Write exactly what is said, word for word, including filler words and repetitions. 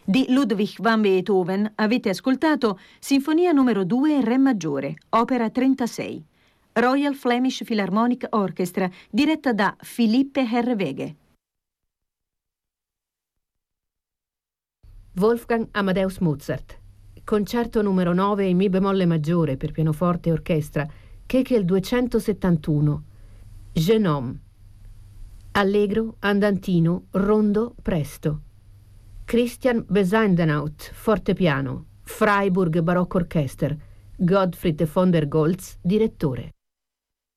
Di Ludwig van Beethoven avete ascoltato Sinfonia numero due in Re maggiore, opera trentasei. Royal Flemish Philharmonic Orchestra, diretta da Philippe Herreweghe. Wolfgang Amadeus Mozart. Concerto numero nove in Mi bemolle maggiore per pianoforte e orchestra, Keckel duecentosettantuno. Jeune homme. Allegro, andantino, rondo, presto. Christian Bezuidenhout, fortepiano. Freiburg Barocco Orchester. Gottfried von der Goltz, direttore.